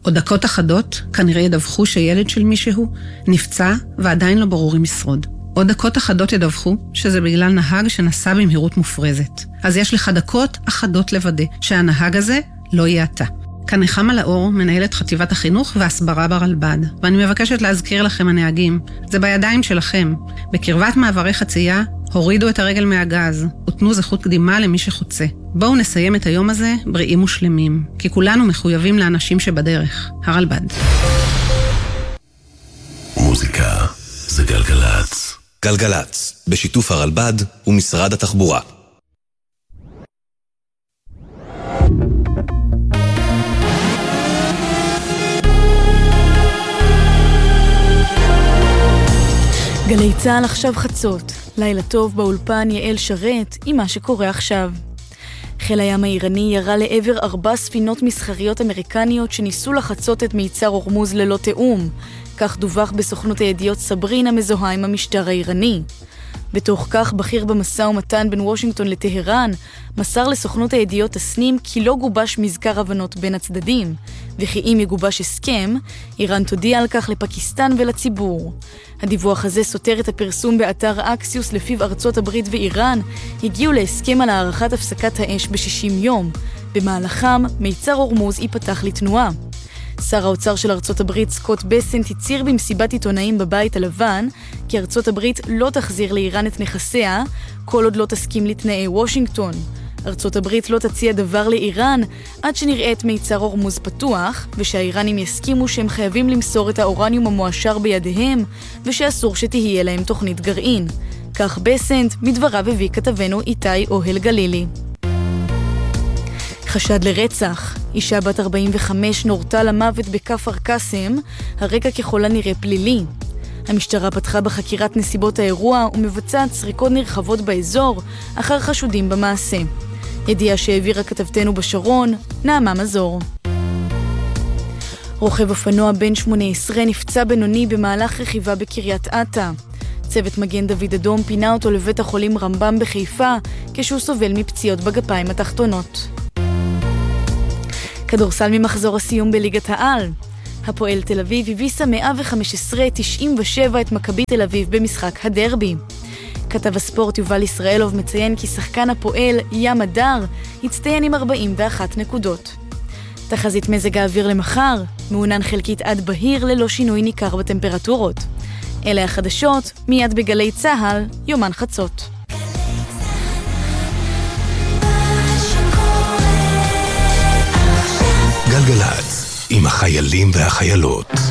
עוד דקות אחדות כנראה ידווחו שילד של מישהו נפצע ועדיין לא ברור אם ישרוד. עוד דקות אחדות ידווחו שזה בגלל נהג שנסע במהירות מופרזת. אז יש לך דקות אחדות לוודא שהנהג הזה לא יהיה אתה. כאן נחמה לאור, מנהלת חטיבת החינוך והסברה ברלב"ד, ואני מבקשת להזכיר לכם הנהגים, זה בידיים שלכם. בקרבת מעברי חצייה, הורידו את הרגל מהגז, ותנו זכות קדימה למי שחוצה. בואו נסיים את היום הזה בריאים ושלמים, כי כולנו מחויבים לאנשים שבדרך. הרלב"ד. מוזיקה זה גלגלץ. גלגלץ, בשיתוף הרלב"ד ומשרד התחבורה. גלי צהל עכשיו חצות, לילה טוב באולפן יעל שרת עם מה שקורה עכשיו. חיל הים האיראני ירה לעבר 4 ספינות מסחריות אמריקניות שניסו לחצות את מיצר הורמוז ללא תאום, כך דווח בסוכנות הידיעות סברין המזוהה עם המשטר האיראני. בתוך כך, בכיר במשא ומתן בין וושינגטון לטהרן מסר לסוכנות הידיעות תסנים כי לא גובש מזכר הבנות בין הצדדים, וכי אם יגובש הסכם, איראן תודיע על כך לפקיסטן ולציבור. הדיווח הזה סותר את הפרסום באתר אקסיוס לפיו ארצות הברית ואיראן הגיעו להסכם על הארכת הפסקת האש ב-60 יום. במהלכם, מיצר הורמוז ייפתח לתנועה. שר האוצר של ארצות הברית סקוט בסנט הצהיר במסיבת עיתונאים בבית הלבן כי ארצות הברית לא תחזיר לאיראן את נכסיה כל עוד לא תסכים לתנאי וושינגטון. ארצות הברית לא תציע דבר לאיראן עד שנראה את מיצר הורמוז פתוח ושהאיראנים יסכימו שהם חייבים למסור את האורניום המועשר בידיהם ושאסור שתהיה להם תוכנית גרעין. כך בסנט מדבריו הביא כתבנו איתי אוהל גלילי. חשד לרצח. אישה בת 45 נורתה למוות בכפר קאסם, הרקע ככל הנראה פלילי. המשטרה פתחה בחקירת נסיבות האירוע ומבצעת סריקות נרחבות באזור אחר חשודים במעשה. ידיעה שהעבירה כתבתנו בשרון, נעמה מזור. רוכב אופנוע בן 18 נפצע בינוני במהלך רכיבה בקריית אתא. צוות מגן דוד אדום פינה אותו לבית החולים רמב"ם בחיפה כשהוא סובל מפציעות בגפיים התחתונות. כדורסל ממחזור הסיום בליגת העל. הפועל תל אביב הביסה 115-97 את מכבי תל אביב במשחק הדרבי. כתב הספורט יובל ישראלוב מציין כי שחקן הפועל ים הדר הצטיין עם 41 נקודות. תחזית מזג האוויר למחר, מעונן חלקית עד בהיר ללא שינוי ניכר בטמפרטורות. אלה החדשות, מיד בגלי צהל, יומן חצות. גלגלץ, עם החיילים והחיילות.